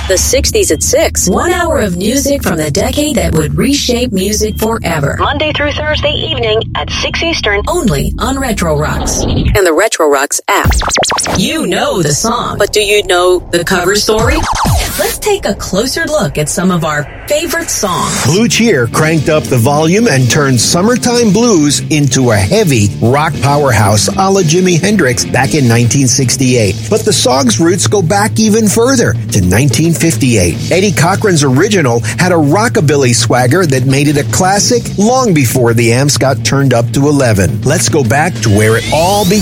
The 60s at 6. 1 hour of music from the decade that would reshape music forever. Monday through Thursday evening at 6 Eastern. Only on Retro Rocks and the Retro Rocks app. You know the song, but do you know the cover story? Let's take a closer look at some of our favorite songs. Blue Cheer cranked up the volume and turned summertime blues into a heavy rock powerhouse a la Jimi Hendrix back in 1968. But the song's roots go back even further to 1958. Eddie Cochran's original had a rockabilly swagger that made it a classic long before the amps got turned up to 11. Let's go back to where it all began.